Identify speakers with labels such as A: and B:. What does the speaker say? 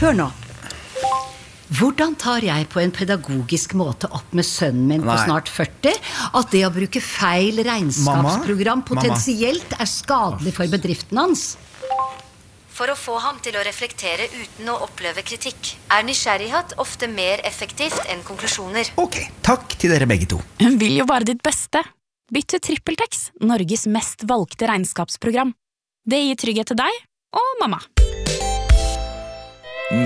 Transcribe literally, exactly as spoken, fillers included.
A: Hør nå. Hvordan tar jeg på en pedagogisk måte opp med sønnen min på
B: Nei.
A: snart førti at det å bruke feil regnskapsprogram potensielt er skadelig for bedriften hans?
C: For å få ham til å reflektere uten å oppleve kritikk, er nysgjerrighet ofte mer effektivt enn konklusjoner.
B: Ok, takk til dere begge to.
D: Hun vil jo bare ditt beste. Bytt til TrippelTex, Norges mest valgte regnskapsprogram. Det gir trygghet til deg og mamma.